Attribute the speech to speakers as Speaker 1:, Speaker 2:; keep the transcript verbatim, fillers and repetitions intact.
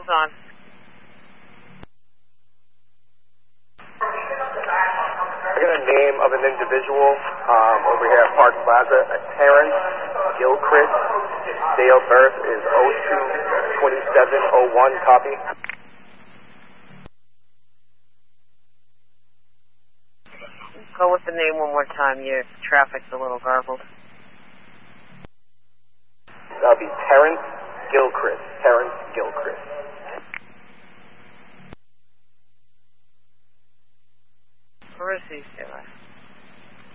Speaker 1: Visuals on.
Speaker 2: I got a name of an individual um, over here at Park Plaza, a Terrence Gilchrist. Date of birth is oh two twenty-seven oh one. Copy.
Speaker 1: Go with the name one more time. Your traffic's a little garbled.
Speaker 2: That'll be Terrence Gilchrist. Terrence Gilchrist.
Speaker 1: Where is he?